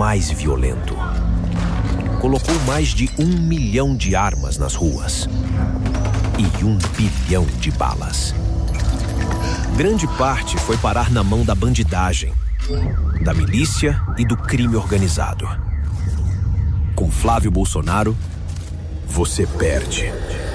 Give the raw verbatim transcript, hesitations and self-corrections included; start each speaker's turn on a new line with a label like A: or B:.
A: mais violento. Colocou mais de um milhão de armas nas ruas e um bilhão de balas. Grande parte foi parar na mão da bandidagem, da milícia e do crime organizado. Com Flávio Bolsonaro, você perde.